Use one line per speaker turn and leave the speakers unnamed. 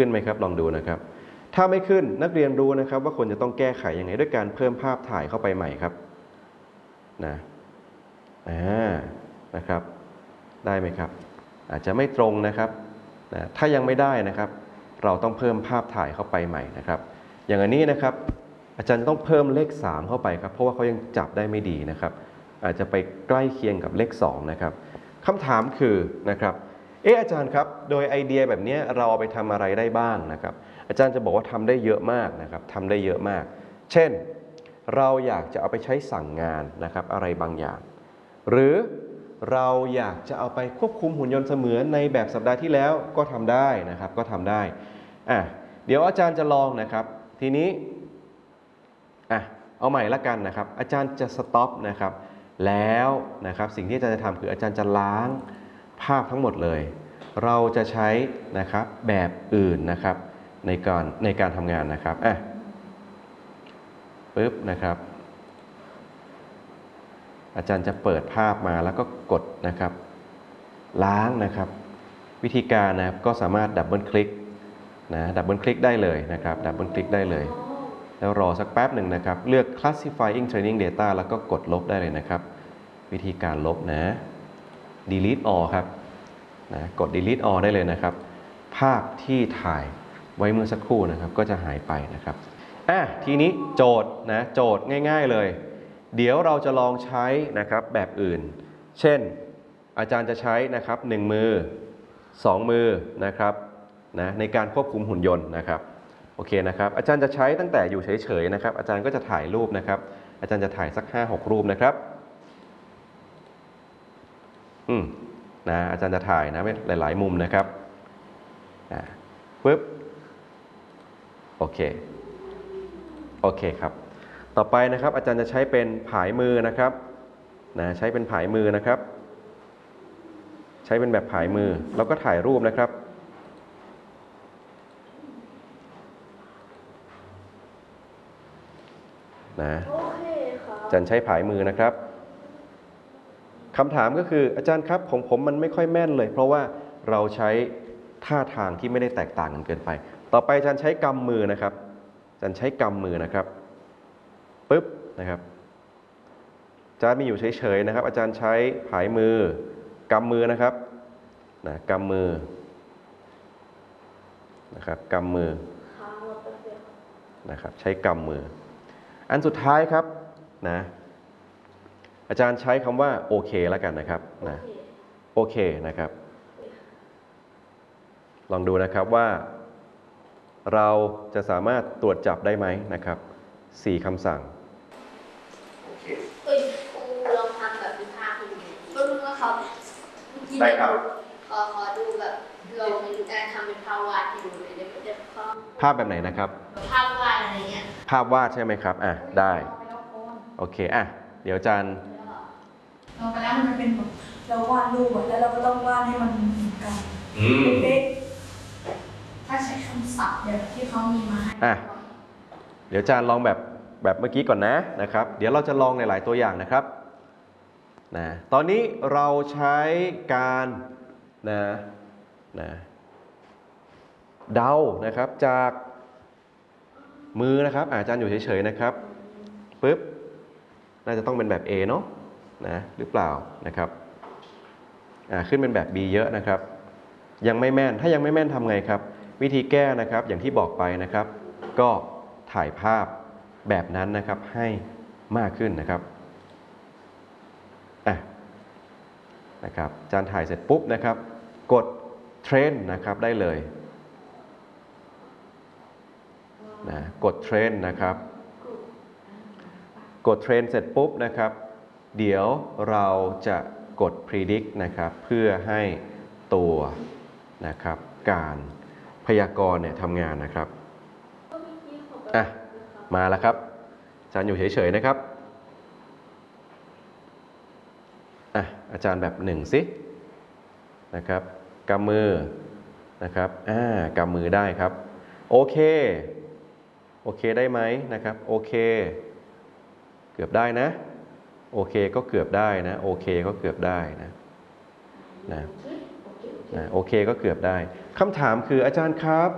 ขึ้นไหมครับลองดูนะครับถ้าไม่ขึ้นนักเรียนรู้นะครับว่าควรจะต้องแก้ไขยังไงด้วยการเพิ่มภาพถ่ายเข้าไปใหม่ครับนะครับได้ไหมครับอาจจะไม่ตรงนะครับถ้ายังไม่ได้นะครับเราต้องเพิ่มภาพถ่ายเข้าไปใหม่นะครับอย่างอันนี้นะครับอาจารย์ต้องเพิ่มเลข3เข้าไปครับเพราะว่าเขายังจับได้ไม่ดีนะครับอาจจะไปใกล้เคียงกับเลข2นะครับคำถามคือนะครับอาจารย์ครับโดยไอเดียแบบนี้เราเอาไปทำอะไรได้บ้างนะครับอาจารย์จะบอกว่าทำได้เยอะมากนะครับทำได้เยอะมากเช่นเราอยากจะเอาไปใช้สั่งงานนะครับอะไรบางอย่างหรือเราอยากจะเอาไปควบคุมหุ่นยนต์เสมือนในแบบสัปดาห์ที่แล้วก็ทำได้นะครับก็ทำได้เดี๋ยวอาจารย์จะลองนะครับทีนี้เอาใหม่ละกันนะครับอาจารย์จะสต็อปนะครับแล้วนะครับสิ่งที่อาจารย์จะทำคืออาจารย์จะล้างภาพทั้งหมดเลยเราจะใช้นะครับแบบอื่นนะครับในการทำงานนะครับปึ๊บนะครับอาจารย์จะเปิดภาพมาแล้วก็กดนะครับล้างนะครับวิธีการนะครับก็สามารถดับเบิลคลิกดับเบิลคลิกได้เลยนะครับดับเบิลคลิกได้เลยแล้วรอสักแป๊บหนึ่งนะครับเลือก classifying training data แล้วก็กดลบได้เลยนะครับวิธีการลบdelete all ครับกด delete all ได้เลยนะครับภาพที่ถ่ายไว้เมื่อสักครู่นะครับก็จะหายไปนะครับทีนี้โจทย์โจทย์ง่ายๆเลยเดี๋ยวเราจะลองใช้นะครับแบบอื่นเช่นอาจารย์จะใช้นะครับ1มือ2มือนะครับในการควบคุมหุ่นยนต์นะครับโอเคนะครับอาจารย์จะใช้ตั้งแต่อยู่เฉยๆนะครับอาจารย์ก็จะถ่ายรูปนะครับอาจารย์จะถ่ายสัก 5-6 รูปนะครับอาจารย์จะถ่ายนะหลายๆมุมนะครับปึ๊บโอเคครับต่อไปนะครับอาจารย์จะใช้เป็นผายมือนะครับใช้เป็นผายมือนะครับใช้เป็นแบบผายมือแล้วก็ถ่ายรูปนะครับอาจารย์ใช้ผายมือนะครับคำถามก็คืออาจารย์ครับของผมมันไม่ค่อยแม่นเลยเพราะว่าเราใช้ท่าทางที่ไม่ได้แตกต่างกันเกินไปต่อไปอาจารย์ใช้กำมือนะครับอาจารย์ใช้กำมือนะครับปึ๊บนะครับอาจารย์มีอยู่เฉยๆนะครับอาจารย์ใช้ผายมือกำมือนะครับกำมือนะครับกำมือนะครับใช้กำมืออันสุดท้ายครับอาจารย์ใช้คำว่าโอเคแล้วกันนะครับโอเคนะครับลองดูนะครับว่าเราจะสามารถตรวจจับได้ไหมนะครับ4คำสั่ง
ลองทำแบบพิพากษ์ดูนะครับ
ได้ครับ
ขอดูแบบลองการทำเป็นภาพวาดให้ดูเลยได้
ภาพแบบไหนนะครับ
ภาพวาดอะไรเงี้ย
ภาพวาดใช่ไหมครับได้โอเคเดี๋ยวอาจารย์
เราไปแล้วมันจะเป็นแบบเราวาดรูปแล้วเราก็ต้องวาดให้มันเหมือนกันเป๊ะถ้าใช้คำศัพท์แบบที่เขามีมาให้
เดี๋ยวอาจารย์ลองแบบเมื่อกี้ก่อนนะครับเดี๋ยวเราจะลองหลายๆตัวอย่างนะครับตอนนี้เราใช้การเดานะครับจากมือนะครับอาจารย์อยู่เฉยๆนะครับปึ๊บน่าจะต้องเป็นแบบ A เนาะหรือเปล่านะครับขึ้นเป็นแบบ B เยอะนะครับยังไม่แม่นถ้ายังไม่แม่นทำไงครับวิธีแก้นะครับอย่างที่บอกไปนะครับก็ถ่ายภาพแบบนั้นนะครับให้มากขึ้นนะครับอาจารย์ถ่ายเสร็จปุ๊บนะครับกดเทรนนะครับได้เลยกดเทรนนะครับกดเทรนเสร็จปุ๊บนะครับเดี๋ยวเราจะกด predict นะครับเพื่อให้ตัวนะครับการพยากรณ์ทำงานนะครับมาแล้วครับอาจารย์อยู่เฉยๆนะครับอาจารย์แบบ1สินะครับกำมือนะครับกำมือได้ครับโอเคได้ไหมนะครับโอเคเกือบได้นะโอเคก็เกือบได้นะโอเคก็เกือบได้นะโอเคก็เกือบได้คำถามคืออาจารย์ครับ